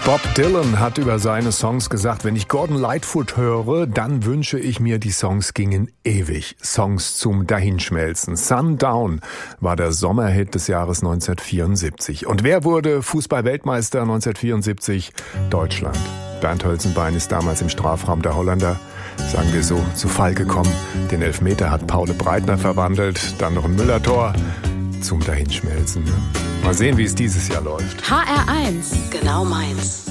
Bob Dylan hat über seine Songs gesagt, wenn ich Gordon Lightfoot höre, dann wünsche ich mir, die Songs gingen ewig. Songs zum Dahinschmelzen. Sundown war der Sommerhit des Jahres 1974. Und wer wurde Fußball-Weltmeister 1974? Deutschland. Bernd Hölzenbein ist damals im Strafraum der Holländer, sagen wir so, zu Fall gekommen. Den Elfmeter hat Paul Breitner verwandelt, dann noch ein Müller-Tor zum Dahinschmelzen. Mal sehen, wie es dieses Jahr läuft. HR1, genau meins.